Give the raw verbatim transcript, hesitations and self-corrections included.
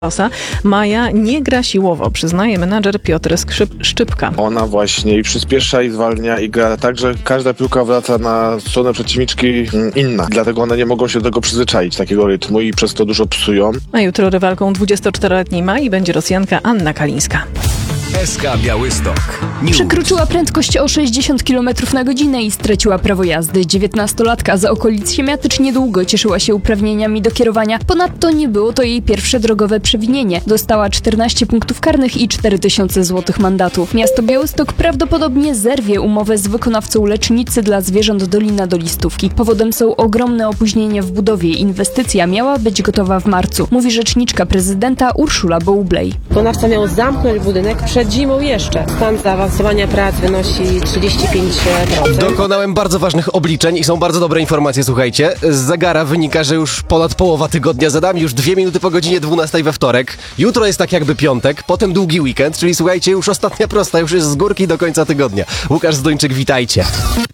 Maja nie gra siłowo, przyznaje menadżer Piotr Skrzyp- Szczypka. Ona właśnie i przyspiesza, i zwalnia, i gra tak, że każda piłka wraca na stronę przeciwniczki inna. Dlatego one nie mogą się do tego przyzwyczaić, takiego rytmu, i przez to dużo psują. A jutro rywalką dwudziestoczteroletniej Mai będzie Rosjanka Anna Kalińska. S K Białystok. News. Przekroczyła prędkość o sześćdziesiąt kilometrów na godzinę i straciła prawo jazdy. dziewiętnastolatka z okolic Siemiatycz niedługo cieszyła się uprawnieniami do kierowania. Ponadto nie było to jej pierwsze drogowe przewinienie. Dostała czternaście punktów karnych i cztery tysiące złotych mandatu. Miasto Białystok prawdopodobnie zerwie umowę z wykonawcą lecznicy dla zwierząt Dolina do Listówki. Powodem są ogromne opóźnienia w budowie. Inwestycja miała być gotowa w marcu, mówi rzeczniczka prezydenta Urszula Bołblej. Wykonawca miał zamknąć budynek przed zimą jeszcze. Stan zaawansowania prac wynosi trzydzieści pięć procent. Dokonałem bardzo ważnych obliczeń i są bardzo dobre informacje, słuchajcie. Z zegara wynika, że już ponad połowa tygodnia za nami, już dwie minuty po godzinie dwunastej we wtorek. Jutro jest tak jakby piątek, potem długi weekend, czyli słuchajcie, już ostatnia prosta, już jest z górki do końca tygodnia. Łukasz Zdończyk, witajcie.